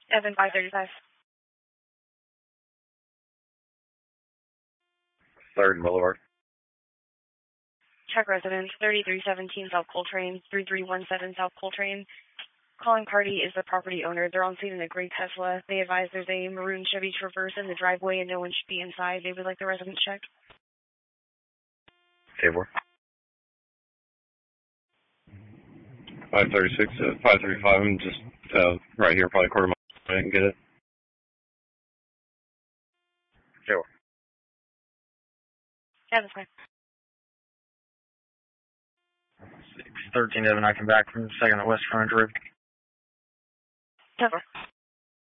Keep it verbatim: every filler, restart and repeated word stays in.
Evan five thirty-five. Third Boulevard. Check residence, thirty-three seventeen South Coltrane, three three one seven South Coltrane. Calling party is the property owner. They're on scene in a gray Tesla. They advise there's a maroon Chevy Traverse in the driveway and no one should be inside. They would like the resident checked. Table. five thirty-six, uh, five thirty-five, I'm just uh, right here, probably a quarter mile. I didn't get it. Table. Yeah, that's fine. six thirteen Evan, I come back from second at West Frontage Road. Cover.